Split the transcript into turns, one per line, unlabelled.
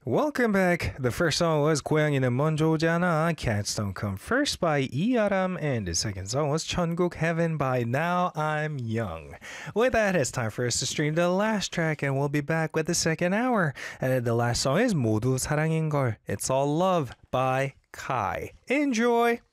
Welcome back. The first song was 고양이는 먼저 오잖아, Cats Don't Come First by 이아람, and the second song was 천국 Heaven by Now I'm Young. With that, it's time for us to stream the last track, and we'll be back with the second hour. And the last song is 모두 사랑인 걸. It's All Love by Kai. Enjoy!